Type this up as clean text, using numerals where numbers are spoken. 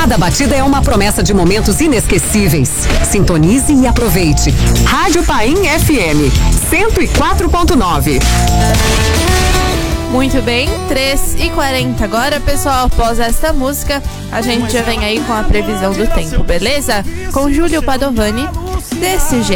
Cada batida é uma promessa de momentos inesquecíveis. Sintonize e aproveite. Rádio Paim FM 104.9. Muito bem, 3h40 agora, pessoal. Após esta música, a gente já vem aí com a previsão do tempo, beleza? Com Júlio Padovani, desse jeito.